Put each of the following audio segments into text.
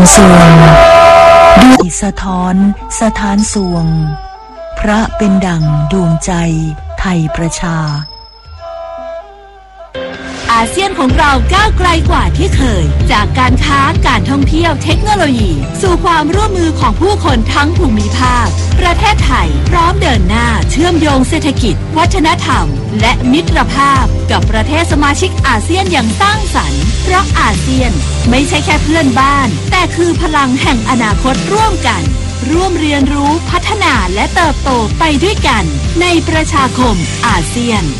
สวงด้วยสะท้อนสถานสวงพระเป็นดั่งดวงใจไทยประชาอาเซียนของเราก้าวไกลกว่าที่เคยจากการค้าการท่องเที่ยวเทคโนโลยีสู่ความร่วมมือของผู้คนทั้งภูมิภาคประเทศไทยพร้อมเดินหน้าเชื่อมโยงเศรษฐกิจวัฒนธรรมและมิตรภาพกับประเทศสมาชิกอาเซียนอย่างสร้างสรรค์เพราะอาเซียนไม่ใช่แค่เพื่อนบ้านแต่คือพลังแห่งอนาคตร่วมกันร่วมเรียนรู้พัฒนาและเติบโตไปด้วยกันในประชาคมอาเซียน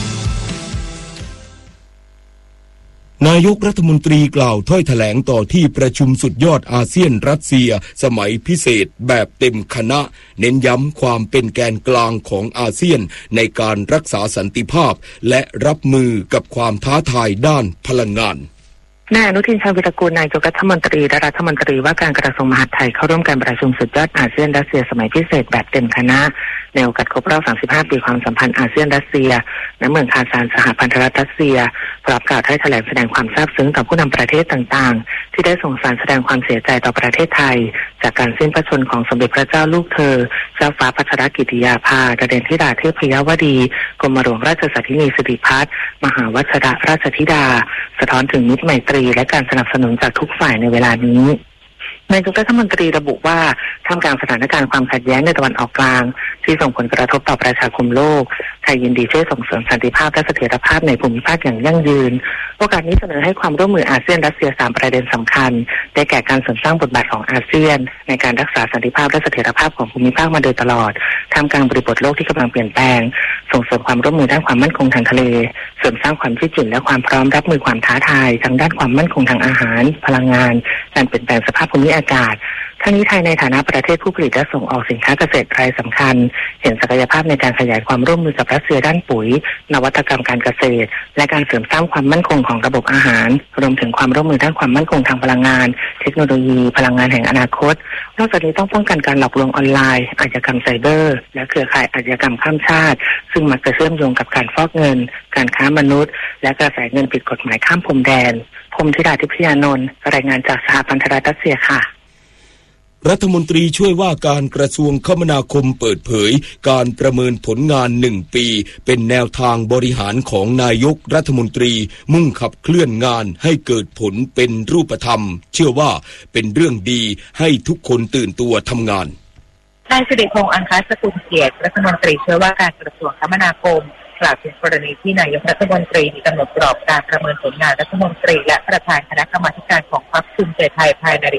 นายกรัฐมนตรีกล่าวถ้อยแถลงต่อที่ประชุมสุดยอดอาเซียนรัสเซียสมัยพิเศษแบบเต็มคณะเน้นย้ำความเป็นแกนกลางของอาเซียนในการรักษาสันติภาพและรับมือกับความท้าทายด้านพลังงานนายอนุทิน ชาญวิรากูลนายกรัฐมนตรีและรัฐมนตรีว่าการกระทรวงมหาดไทยเข้าร่วมการประชุมสุดยอดอาเซียนรัสเซียสมัยพิเศษแบบเต็มคณะในโอกาสครบรอบ 35 ปีความสัมพันธ์อาเซียนรัสเซียณเมืองคาซานสหพันธรัฐรัสเซียพร้อมกล่าวถ้อยแถลงแสดงความซาบซึ้งต่อผู้นำประเทศต่างๆที่ได้ส่งสารแสดงความเสียใจต่อประเทศไทยจากการสิ้นพระชนม์ของสมเด็จพระเจ้าลูกเธอเจ้าฟ้าพัชรกิติยาภาดเรนธิดาเทพยวดีกรมหลวงราชสัทธินีสิริพัฒน์มหาวชิรราชธิดาสะท้อนถึงมิตรไมตรีและการสนับสนุนจากทุกฝ่ายในเวลานี้นายกรัฐมนตรีระบุว่าท่ามกลางสถานการณ์ความขัดแย้งในตะวันออกกลางที่ส่งผลกระทบต่อประชาคมโลกไทยยินดีช่วยส่งเสริมสันติภาพและเสถียรภาพในภูมิภาคอย่างยั่งยืนโอกาสนี้เสนอให้ความร่วมมืออาเซียนรัสเซีย3ประเด็นสำคัญได้แก่การเสริมสร้างบทบาทของอาเซียนในการรักษาสันติภาพและเสถียรภาพของภูมิภาคมาโดยตลอดท่ามกลางบริบทโลกที่กำลังเปลี่ยนแปลงส่งเสริมความร่วมมือด้านความมั่นคงทางทะเลเสริมสร้างความยืดหยุ่นและความพร้อมรับมือความท้าทายทางด้านความมั่นคงทางอาหารพลังงานการเปลี่ยนแปลงสภาพภูมิอากาศทั้งนี้ไทยในฐานะประเทศผู้ผลิตและส่งออกสินค้าเกษตรรายสำคัญเห็นศักยภาพในการขยายความร่วมมือกับรัสเซียด้านปุ๋ยนวัตกรรมการเกษตรและการเสริมสร้างความมั่นคงของระบบอาหารรวมถึงความร่วมมือด้านความมั่นคงทางพลังงานเทคโนโลยีพลังงานแห่งอนาคตนอกจากนี้ต้องป้องกันการหลอกลวงออนไลน์อาชญากรรมไซเบอร์และเครือข่ายอาชญากรรมข้ามชาติซึ่งมักจะเชื่อมโยงกับการฟอกเงินการค้ามนุษย์และกระแสเงินผิดกฎหมายข้ามพรมแดนพรหมธิดาทิพยานนท์รายงานจากสหพันธรัฐรัสเซียค่ะรัฐมนตรีช่วยว่าการกระทรวงคมนาคมเปิดเผยการประเมินผลงาน1 ปีเป็นแนวทางบริหารของนายกรัฐมนตรีมุ่งขับเคลื่อนงานให้เกิดผลเป็นรูปธรรมเชื่อว่าเป็นเรื่องดีให้ทุกคนตื่นตัวทำงานนายสิริพงษ์อังคสกุลเกียรติรัฐมนตรีช่วยว่าการกระทรวงคมนาคมกล่าวถึงกรณีที่นายกรัฐมนตรีมีกำหนดกรอบการประเมินผลงานรัฐมนตรีและประธานคณะกรรมาธิการของพรรคภูมิใจไทยภายใน